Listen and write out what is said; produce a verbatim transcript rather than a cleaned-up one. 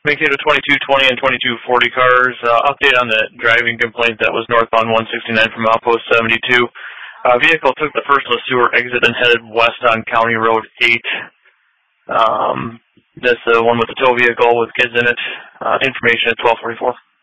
Mankato twenty-two twenty and twenty-two forty cars. Uh, update on the driving complaint that was northbound one sixty-nine from Outpost seventy-two. Uh, vehicle took the first LeSueur exit and headed west on County Road eight. Um, that's the one with the tow vehicle with kids in it. Uh, information at twelve forty-four.